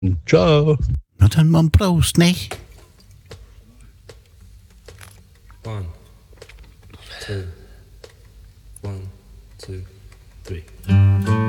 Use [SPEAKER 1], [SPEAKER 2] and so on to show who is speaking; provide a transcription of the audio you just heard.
[SPEAKER 1] Ciao.
[SPEAKER 2] Na dann mal Prost, nicht?
[SPEAKER 3] 1, 2, 1, 2, 3.